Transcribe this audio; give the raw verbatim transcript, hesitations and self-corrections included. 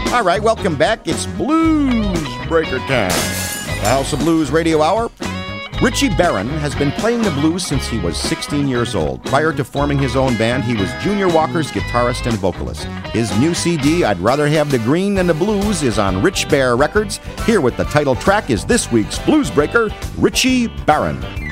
All right, welcome back. It's Blues Breaker time. The House of Blues Radio Hour. Richie Barron has been playing the blues since he was sixteen years old. Prior to forming his own band, he was Junior Walker's guitarist and vocalist. His new C D, I'd Rather Have the Green Than the Blues, is on Rich Bear Records. Here with the title track is this week's Blues Breaker, Richie Barron.